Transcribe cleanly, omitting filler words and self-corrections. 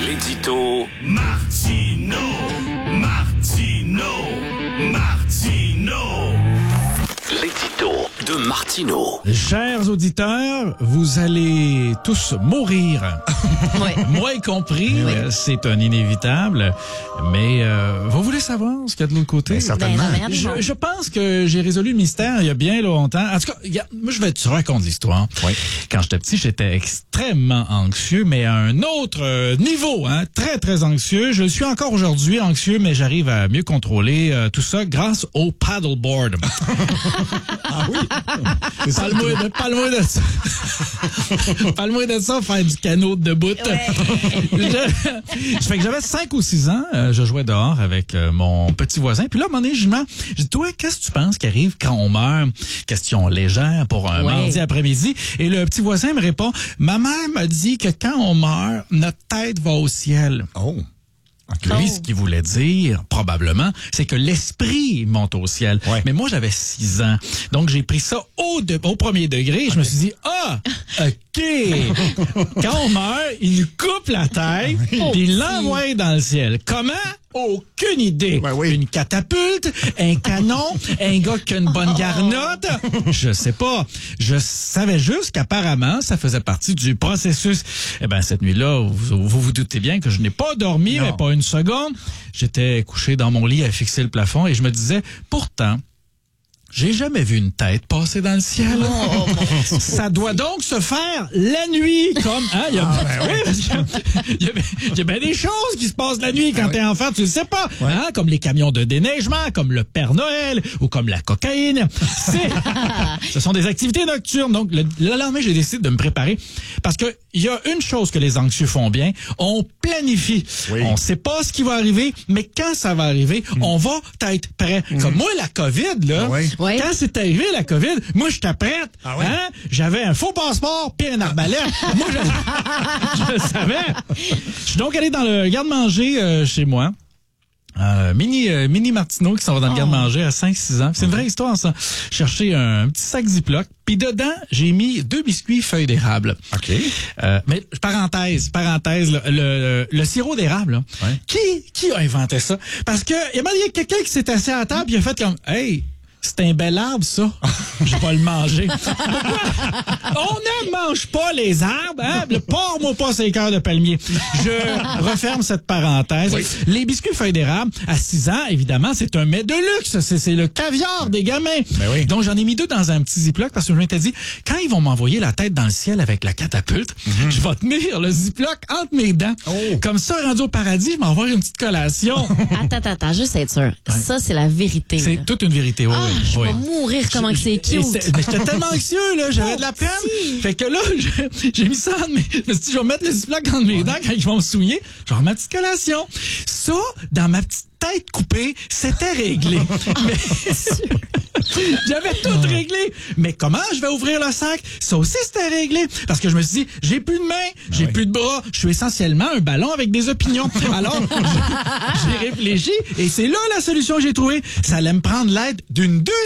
L'édito Martino. L'édito de Martino. Chers auditeurs, vous allez tous mourir. Moi y compris, c'est un inévitable. Mais vous voulez savoir ce qu'il y a de l'autre côté? Certainement. Je pense que j'ai résolu le mystère il y a bien longtemps. En tout cas, moi, je vais te raconter l'histoire. Oui. Quand j'étais petit, j'étais extrêmement anxieux, mais à un autre niveau, très, très anxieux. Je suis encore aujourd'hui anxieux, mais j'arrive à mieux contrôler tout ça grâce au paddleboard. Ah oui? Parle-moi de ça. Parle-moi de ça, faire du canot de bout. Fait que j'avais 5 ou 6 ans, je jouais dehors avec mon petit voisin. Puis là, à un moment donné, je dis, toi, qu'est-ce que tu penses qui arrive quand on meurt? Question légère pour un mardi après-midi. Et le petit voisin me répond, ma mère m'a dit que quand on meurt, notre tête va au ciel. Oh. Okay. Lui, ce qu'il voulait dire, probablement, c'est que l'esprit monte au ciel. Ouais. Mais moi, j'avais 6 ans. Donc, j'ai pris ça au premier degré. Je me suis dit, OK. Quand on meurt, il nous coupe la tête, puis il l'envoie dans le ciel. Comment? Aucune idée. Ben oui. Une catapulte, un canon, un gars qui a une bonne garnotte. Je sais pas. Je savais juste qu'apparemment, ça faisait partie du processus. Eh ben, cette nuit-là, vous doutez bien que je n'ai pas dormi, mais pas une seconde. J'étais couché dans mon lit à fixer le plafond et je me disais, pourtant, j'ai jamais vu une tête passer dans le ciel. Ça doit donc se faire la nuit, comme il y a bien des choses qui se passent la nuit quand t'es enfant, tu le sais pas, comme les camions de déneigement, comme le Père Noël ou comme la cocaïne. Ce sont des activités nocturnes. Donc le lendemain, j'ai décidé de me préparer parce que il y a une chose que les anxieux font bien, on planifie. Oui. On sait pas ce qui va arriver, mais quand ça va arriver, on va être prêt. Comme moi, la COVID là. Quand c'est arrivé, la COVID, moi, j'étais prête. Ah ouais? J'avais un faux passeport puis un arbalète. Moi, je le savais. Je suis donc allé dans le garde-manger chez moi. Mini Martino qui s'en va dans le garde-manger à 5-6 ans. C'est une vraie histoire, ça. Chercher un petit sac Ziploc. Puis dedans, j'ai mis 2 biscuits feuilles d'érable. OK. Mais parenthèse, le sirop d'érable, là, qui a inventé ça? Parce que il y a quelqu'un qui s'est assis à la table et il a fait comme, hey, c'est un bel arbre, ça. Je vais le manger. On ne mange pas les arbres, Le porc-moi pas ces cœurs de palmier. Je referme cette parenthèse. Oui. Les biscuits feuilles d'érable, à 6 ans, évidemment, c'est un mets de luxe. C'est le caviar des gamins. Ben oui. Donc, j'en ai mis 2 dans un petit Ziploc parce que je m'étais dit, quand ils vont m'envoyer la tête dans le ciel avec la catapulte, je vais tenir le Ziploc entre mes dents. Oh. Comme ça, rendu au paradis, je vais avoir une petite collation. Attends, juste être sûr. Ça, c'est la vérité. C'est toute une vérité, oui. Je vais mourir comment que c'est cute. Mais j'étais tellement anxieux, là, j'avais de la peine. Fait que là, j'ai mis ça je me suis dit, je vais mettre le Ziploc dans mes dents quand ils vont me souiller. Je vais remettre ma petite collation. Ça, dans ma petite tête coupée, c'était réglé. J'avais tout réglé. Mais comment je vais ouvrir le sac? Ça aussi, c'était réglé. Parce que je me suis dit, j'ai plus de mains, j'ai plus de bras. Je suis essentiellement un ballon avec des opinions. Alors, j'ai réfléchi et c'est là la solution que j'ai trouvée. Ça allait me prendre l'aide d'une